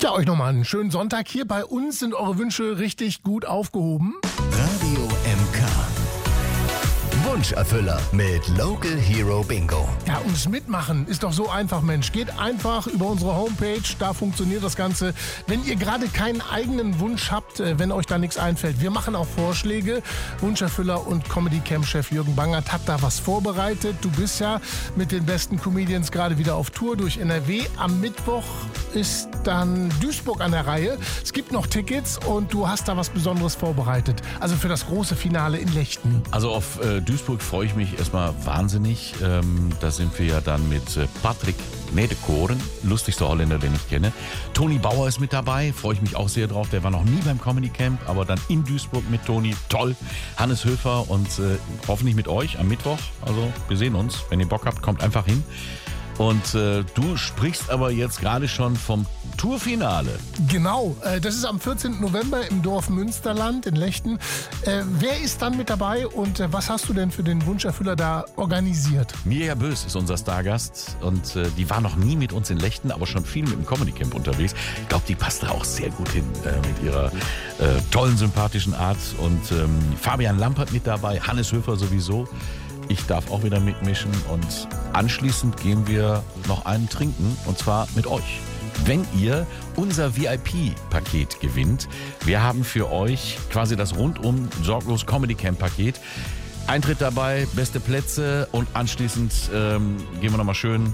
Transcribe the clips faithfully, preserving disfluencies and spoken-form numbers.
Ja, euch nochmal einen schönen Sonntag. Hier bei uns sind eure Wünsche richtig gut aufgehoben. Radio M K. Wunscherfüller mit Local Hero Bingo. Ja, und das Mitmachen ist doch so einfach, Mensch. Geht einfach über unsere Homepage, da funktioniert das Ganze. Wenn ihr gerade keinen eigenen Wunsch habt, wenn euch da nichts einfällt, wir machen auch Vorschläge. Wunscherfüller und Comedy-Camp-Chef Jürgen Bangert hat da was vorbereitet. Du bist ja mit den besten Comedians gerade wieder auf Tour durch N R W. Am Mittwoch ist dann Duisburg an der Reihe. Es gibt noch Tickets und du hast da was Besonderes vorbereitet. Also für das große Finale in Lechten. Also auf äh, Duisburg freue ich mich erstmal wahnsinnig. Ähm, da sind wir ja dann mit äh, Patrick Nedekoren, lustigster Holländer, den ich kenne. Toni Bauer ist mit dabei, freue ich mich auch sehr drauf. Der war noch nie beim Comedy Camp, aber dann in Duisburg mit Toni. Toll. Hannes Höfer und äh, hoffentlich mit euch am Mittwoch. Also wir sehen uns. Wenn ihr Bock habt, kommt einfach hin. Und äh, du sprichst aber jetzt gerade schon vom Tourfinale. Genau, äh, das ist am vierzehnten November im Dorf Münsterland in Lechten. Äh, wer ist dann mit dabei und äh, was hast du denn für den Wunscherfüller da organisiert? Mirja Bös ist unser Stargast und äh, die war noch nie mit uns in Lechten, aber schon viel mit dem Comedy Camp unterwegs. Ich glaube, die passt da auch sehr gut hin äh, mit ihrer äh, tollen, sympathischen Art. Und ähm, Fabian Lampert mit dabei, Hannes Höfer sowieso. Ich darf auch wieder mitmischen und anschließend gehen wir noch einen trinken und zwar mit euch. Wenn ihr unser V I P-Paket gewinnt, wir haben für euch quasi das rundum sorglos Comedy Camp Paket. Eintritt dabei, beste Plätze und anschließend ähm, gehen wir nochmal schön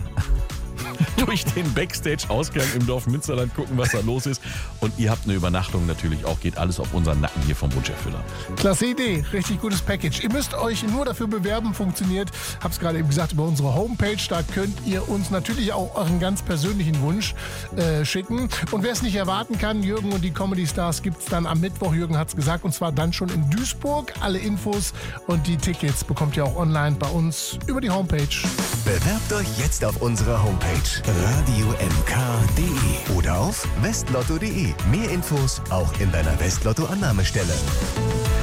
durch den Backstage-Ausgang im Dorf Münsterland gucken, was da los ist. Und ihr habt eine Übernachtung natürlich auch. Geht alles auf unseren Nacken hier vom Wunscherfüller. Klasse Idee, richtig gutes Package. Ihr müsst euch nur dafür bewerben, funktioniert. Hab's gerade eben gesagt, über unsere Homepage. Da könnt ihr uns natürlich auch euren ganz persönlichen Wunsch äh, schicken. Und wer es nicht erwarten kann, Jürgen und die Comedy Stars gibt's dann am Mittwoch. Jürgen hat's gesagt, und zwar dann schon in Duisburg. Alle Infos und die Tickets bekommt ihr auch online bei uns über die Homepage. Bewerbt euch jetzt auf unserer Homepage radio m k punkt d e oder auf westlotto punkt d e. Mehr Infos auch in deiner Westlotto-Annahmestelle.